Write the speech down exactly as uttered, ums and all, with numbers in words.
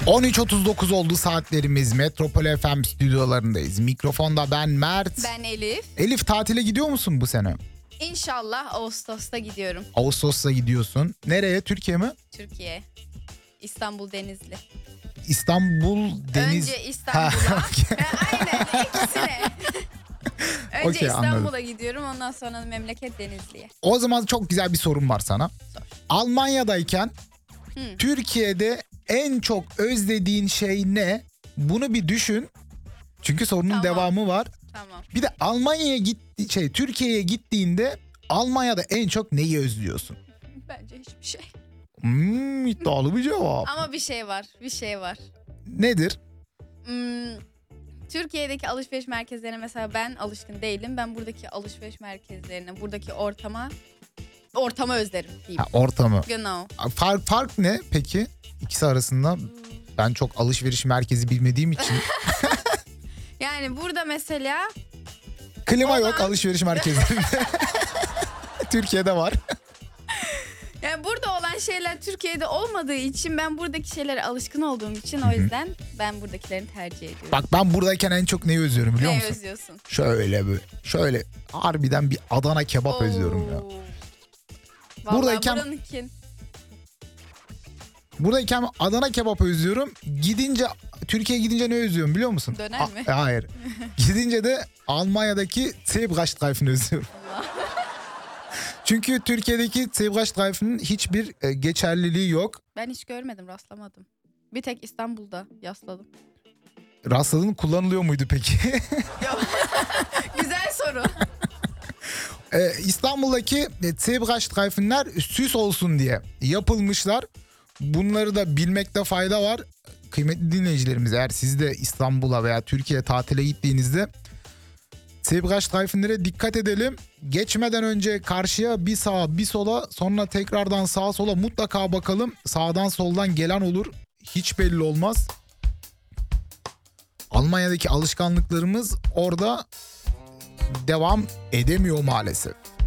on üç otuz dokuz oldu saatlerimiz. Metropol F M stüdyolarındayız. Mikrofonda ben Mert. Ben Elif. Elif, tatile gidiyor musun bu sene? İnşallah Ağustos'ta gidiyorum. Ağustos'ta gidiyorsun. Nereye? Türkiye mi? Türkiye. İstanbul Denizli. İstanbul Deniz... Önce İstanbul'a. Ha, okay. Aynen, ikisine. Önce Okey, İstanbul'a anladım. gidiyorum, ondan sonra memleket Denizli'ye. O zaman çok güzel bir sorum var sana. Sor. Almanya'dayken Hı. Türkiye'de en çok özlediğin şey ne? Bunu bir düşün. Çünkü sorunun Tamam. devamı var. Tamam. Bir de Almanya'ya gitti şey Türkiye'ye gittiğinde Almanya'da en çok neyi özlüyorsun? Bence hiçbir şey. Hmm, iddialı bir cevap. Ama bir şey var, bir şey var. Nedir? Hmm, Türkiye'deki alışveriş merkezlerine mesela ben alışkın değilim. Ben buradaki alışveriş merkezlerine, buradaki ortama, ortamı özlerim diyeyim. Ha, ortamı. Genau. Fark, fark ne peki ikisi arasında? Ben çok alışveriş merkezi bilmediğim için. Yani burada mesela Klima Olan- yok alışveriş merkezlerinde. Türkiye'de var. yani burada olan şeyler Türkiye'de olmadığı için ben buradaki şeylere alışkın olduğum için o yüzden ben buradakilerini tercih ediyorum. Bak ben buradayken en çok neyi özlüyorum biliyor Ne musun? özlüyorsun? Şöyle böyle. Şöyle harbiden bir Adana kebap özlüyorum ya. Oo. Vallahi Buradayken- buranınkin. Buradayken Adana kebap özlüyorum. Gidince Türkiye'ye gidince ne özlüyorum biliyor musun? Döner A- mi? Hayır. Gidince de Almanya'daki Zebrastreifen'i özlüyorum. Çünkü Türkiye'deki Zebrastreifen'in hiçbir e, geçerliliği yok. Ben hiç görmedim, rastlamadım. Bir tek İstanbul'da yasladım. Rastladın, kullanılıyor muydu peki? Güzel soru. Ee, İstanbul'daki e, Zebrastreifen'ler süs olsun diye yapılmışlar. Bunları da bilmekte fayda var. Kıymetli dinleyicilerimiz, eğer siz de İstanbul'a veya Türkiye'ye tatile gittiğinizde Zebrastreifen'lere dikkat edelim. Geçmeden önce karşıya bir sağa bir sola, sonra tekrardan sağa sola mutlaka bakalım. Sağdan soldan gelen olur. Hiç belli olmaz. Almanya'daki alışkanlıklarımız orada devam edemiyor maalesef.